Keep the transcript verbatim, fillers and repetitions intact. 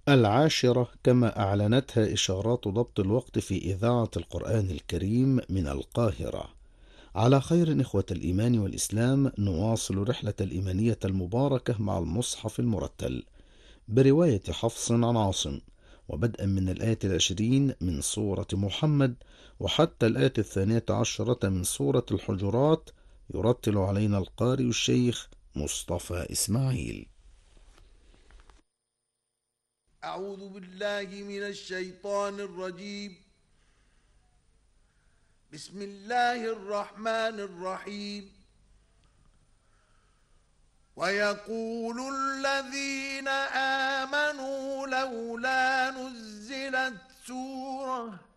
العاشرة كما أعلنتها إشارات ضبط الوقت في إذاعة القرآن الكريم من القاهرة. على خير إخوة الإيمان والإسلام، نواصل رحلة الإيمانية المباركة مع المصحف المرتل برواية حفص عن عاصم، وبدءا من الآية العشرين من سورة محمد وحتى الآية الثانية عشرة من سورة الحجرات، يرتل علينا القارئ الشيخ مصطفى إسماعيل. أعوذ بالله من الشيطان الرجيم. بسم الله الرحمن الرحيم. ويقول الذين آمنوا لولا نزلت سورة